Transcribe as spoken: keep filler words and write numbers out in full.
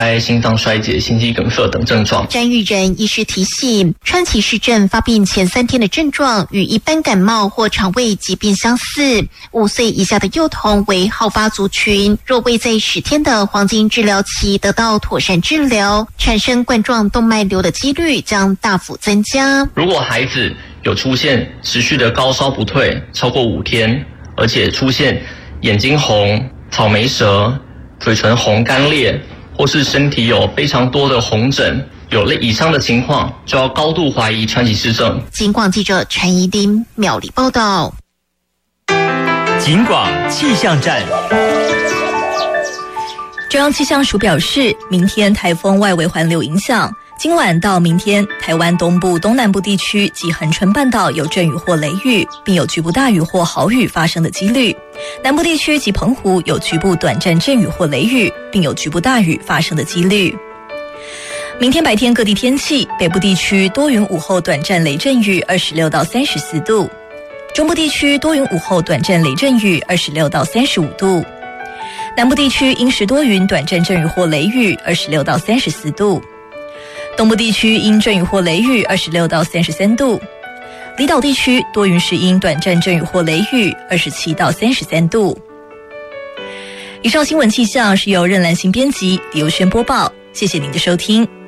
心脏衰竭、心肌梗塞等症状。 詹玉仁医师提醒，川崎氏症发病前三天的症状与一般感冒或肠胃疾病相似，五岁以下的幼童为好发族群，若未在十天的黄金治疗期得到妥善治疗，产生冠状动脉瘤的几率将大幅增加。 如果孩子有出现持续的高烧不退超过五天，而且出现眼睛红、草莓舌、嘴唇红干裂，或是身体有非常多的红疹，有了以上的情况，就要高度怀疑川崎氏症。 警广记者陈怡琳苗栗报道。 警广气象站。 中央气象署表示，明天台风外围环流影响，今晚到明天，台湾东部、东南部地区及恒春半岛有阵雨或雷雨，并有局部大雨或豪雨发生的几率。南部地区及澎湖有局部短暂阵雨或雷雨，并有局部大雨发生的几率。明天白天各地天气，北部地区多云午后短暂雷阵雨，二十六到三十四度；中部地区多云午后短暂雷阵雨，二十六到三十五度；南部地区阴时多云短暂阵雨或雷雨，二十六到三十四度；东部地区阴阵雨或雷雨，二十六到三十三度；离岛地区多云时阴短暂阵雨或雷雨，二十七到三十三度。以上新闻气象是由任兰心编辑，李优轩播报，谢谢您的收听。